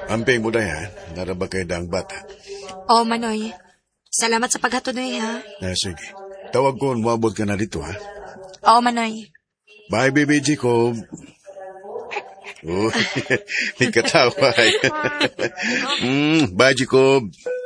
Amping mo na yan. Naraba kayo ang bata. Oo, Manoy. Salamat sa paghatunoy, ha? Sige. Tawag ko, umabot ka na dito, ha? Oo, Manoy. Bye, baby Jacob. Oh, may katawa. Bye, Jacob.